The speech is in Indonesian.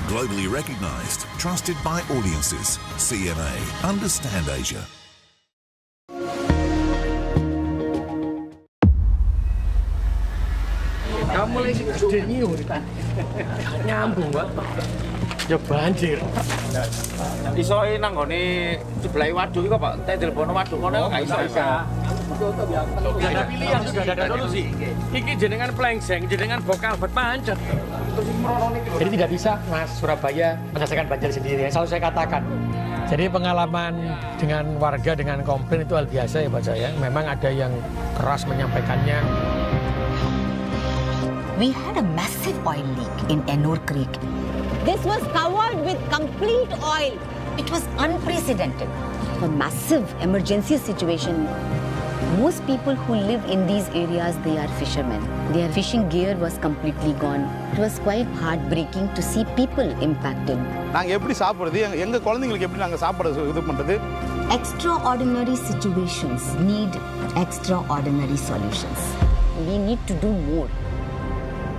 Globally recognised, trusted by audiences. CMA. Understand Asia. Kamu lagi gede nyiur kan? Nyambung, Pak. Ya banjir. Iso nang ngene sebelah waduk iki kok, Pak. Tek telepon waduk kono kok gak iso. Sudah ada pilihan, sudah ada solusi. Iki jenengan plengseng, jenengan bokal buat pancet. Jadi tidak bisa Mas Surabaya menyelesaikan banjir sendiri. Yang selalu saya katakan. Jadi pengalaman dengan warga dengan komplain itu hal biasa ya Pak saya. Memang ada yang keras menyampaikannya. We had a massive oil leak in Ennore Creek. This was covered with complete oil. It was unprecedented. A massive emergency situation. Most people who live in these areas, they are fishermen. Their fishing gear was completely gone. It was quite heartbreaking to see people impacted. Extraordinary situations need extraordinary solutions. We need to do more.